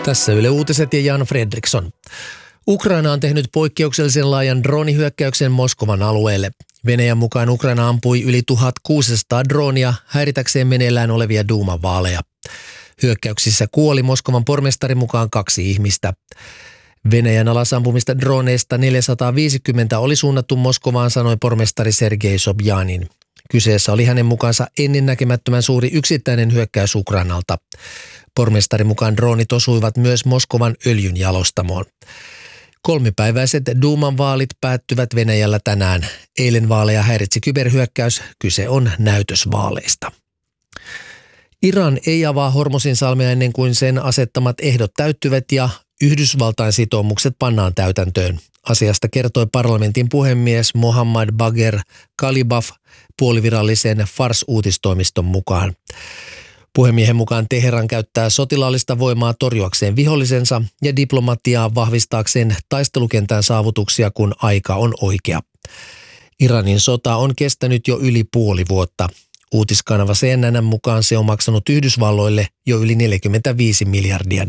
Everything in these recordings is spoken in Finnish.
Tässä Yle Uutiset ja Jan Fredriksson. Ukraina on tehnyt poikkeuksellisen laajan droonihyökkäyksen Moskovan alueelle. Venäjän mukaan Ukraina ampui yli 1600 droonia häiritäkseen meneillään olevia duuman vaaleja. Hyökkäyksissä kuoli Moskovan pormestarin mukaan 2 ihmistä. Venäjän alasampumista droneista 450 oli suunnattu Moskovaan, sanoi pormestari Sergei Sobjanin. Kyseessä oli hänen mukaansa ennennäkemättömän suuri yksittäinen hyökkäys Ukrainalta. Pormestarin mukaan droonit osuivat myös Moskovan öljynjalostamoon. 3-päiväiset duuman vaalit päättyvät Venäjällä tänään. Eilen vaaleja häiritsi kyberhyökkäys. Kyse on näytösvaaleista. Iran ei avaa Hormozinsalmea ennen kuin sen asettamat ehdot täyttyvät ja Yhdysvaltain sitoumukset pannaan täytäntöön. Asiasta kertoi parlamentin puhemies Mohammad Bagher Kalibaf puolivirallisen Fars-uutistoimiston mukaan. Puhemiehen mukaan Teheran käyttää sotilaallista voimaa torjuakseen vihollisensa ja diplomatiaa vahvistaakseen taistelukentän saavutuksia, kun aika on oikea. Iranin sota on kestänyt jo yli puoli vuotta. Uutiskanava CNN mukaan se on maksanut Yhdysvalloille jo yli $45 miljardia.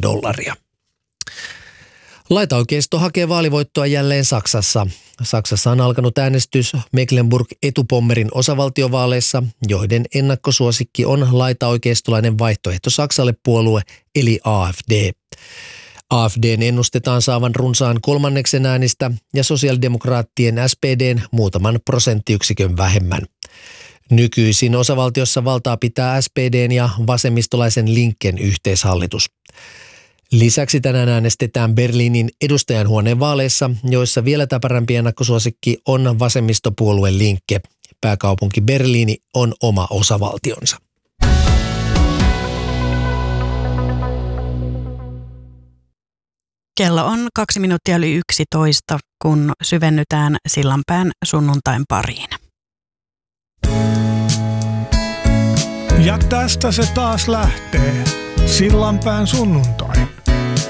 Laitaoikeisto hakee vaalivoittoa jälleen Saksassa. Saksassa on alkanut äänestys Mecklenburg-Etupommerin osavaltiovaaleissa, joiden ennakkosuosikki on laitaoikeistolainen vaihtoehto Saksalle -puolue eli AfD. AfDn ennustetaan saavan runsaan 1/3 äänistä ja sosiaalidemokraattien SPDn muutaman prosenttiyksikön vähemmän. Nykyisin osavaltiossa valtaa pitää SPDn ja vasemmistolaisen Linken yhteishallitus. Lisäksi tänään äänestetään Berliinin edustajanhuoneen vaaleissa, joissa vielä täpärämpi ennakkosuosikki on vasemmistopuolue Linke. Pääkaupunki Berliini on oma osavaltionsa. Kello on 11:02, kun syvennytään Sillanpään sunnuntain pariin. Ja tästä se taas lähtee. Sillanpään sunnuntai.